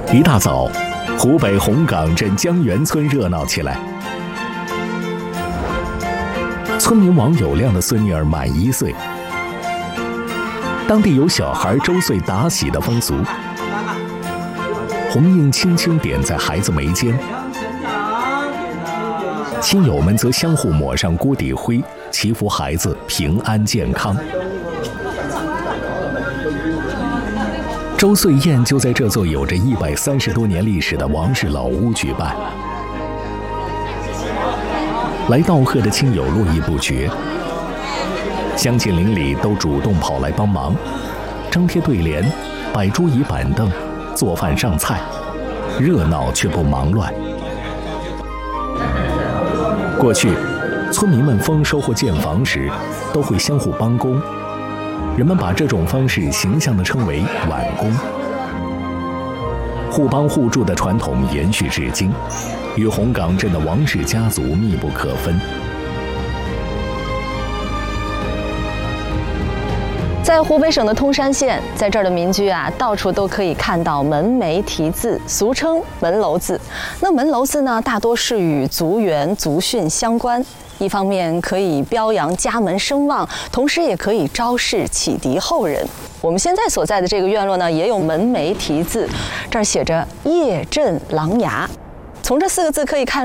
一大早，湖北红岗镇江源村热闹起来。村民王有亮的孙女儿满1岁，当地有小孩周岁打喜的风俗，红印轻轻点在孩子眉间，亲友们则相互抹上锅底灰，祈福孩子平安健康。周岁宴就在这座有着130多年历史的王氏老屋举办，来道贺的亲友络绎不绝，乡亲邻里都主动跑来帮忙，张贴对联，摆桌椅板凳，做饭上菜，热闹却不忙乱。过去，村民们丰收或建房时，都会相互帮工，人们把这种方式形象地称为碗工。互帮互助的传统延续至今，与红岗镇的王氏家族密不可分。 在湖北省的通山县，在这儿的民居啊，到处都可以看到门楣题字，俗称门楼字。那门楼字呢，大多是与族源、族训相关。一方面可以标扬家门声望，同时也可以招式启迪后人。我们现在所在的这个院落呢，也有门楣题字，这儿写着“叶镇狼牙”。从这4个字可以看